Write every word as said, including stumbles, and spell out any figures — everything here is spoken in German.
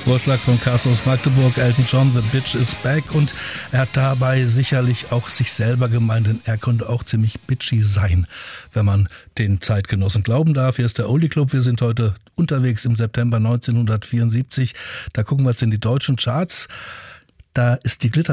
Vorschlag von Carsten aus Magdeburg, Elton John, The Bitch is Back, und er hat dabei sicherlich auch sich selber gemeint, denn er konnte auch ziemlich bitchy sein, wenn man den Zeitgenossen glauben darf. Hier ist der Oldie Club, wir sind heute unterwegs im September neunzehnhundertvierundsiebzig, da gucken wir jetzt in die deutschen Charts, da ist die Glitter